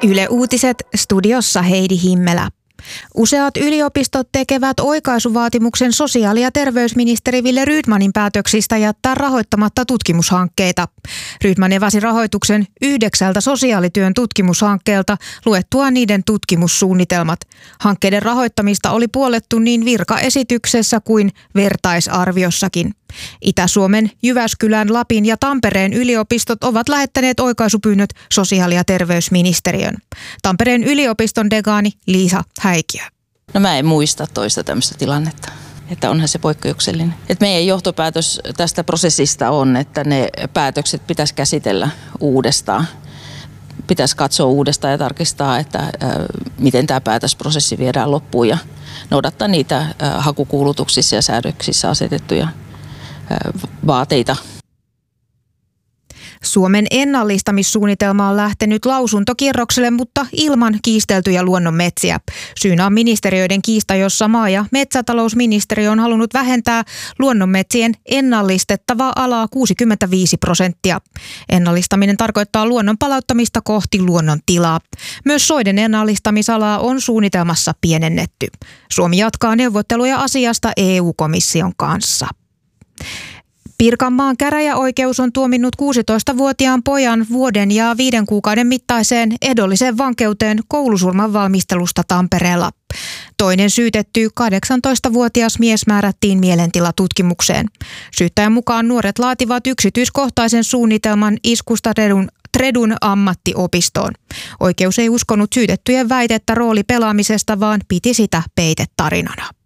Yle Uutiset, studiossa Heidi Himmelä. Useat yliopistot tekevät oikaisuvaatimuksen sosiaali- ja terveysministeri Wille Rydmanin päätöksistä jättää rahoittamatta tutkimushankkeita. Rydman eväsi rahoituksen 9 sosiaalityön tutkimushankkeelta luettuaan niiden tutkimussuunnitelmat. Hankkeiden rahoittamista oli puollettu niin virkaesityksessä kuin vertaisarviossakin. Itä-Suomen, Jyväskylän, Lapin ja Tampereen yliopistot ovat lähettäneet oikaisupyynnöt sosiaali- ja terveysministeriön. Tampereen yliopiston dekaani Liisa Häikiö. No mä en muista toista tämmöistä tilannetta, että onhan se poikkeuksellinen. Että meidän johtopäätös tästä prosessista on, että ne päätökset pitäisi käsitellä uudestaan. Pitäisi katsoa uudestaan ja tarkistaa, että miten tämä päätösprosessi viedään loppuun ja noudattaa niitä hakukuulutuksissa ja säädöksissä asetettuja vaateita. Suomen ennallistamissuunnitelma on lähtenyt lausuntokierrokselle, mutta ilman kiisteltyjä luonnonmetsiä. Syynä on ministeriöiden kiista, jossa maa- ja metsätalousministeriö on halunnut vähentää luonnonmetsien ennallistettavaa alaa 65%. Ennallistaminen tarkoittaa luonnon palauttamista kohti luonnon tilaa. Myös soiden ennallistamisalaa on suunnitelmassa pienennetty. Suomi jatkaa neuvotteluja asiasta EU-komission kanssa. Pirkanmaan käräjäoikeus on tuominnut 16-vuotiaan pojan vuoden ja 5 kuukauden mittaiseen ehdolliseen vankeuteen koulusurman valmistelusta Tampereella. Toinen syytetty, 18-vuotias mies, määrättiin mielentilatutkimukseen. Syyttäjän mukaan nuoret laativat yksityiskohtaisen suunnitelman iskusta Tredun ammattiopistoon. Oikeus ei uskonut syytettyjen väitettä roolipelaamisesta, vaan piti sitä peitetarinana.